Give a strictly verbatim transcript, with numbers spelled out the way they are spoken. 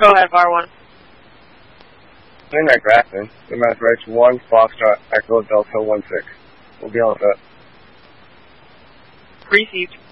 Go ahead, bar one. In that Grafton, the math right one, Foxtrot, Echo Delta one six. We'll be all set. Received.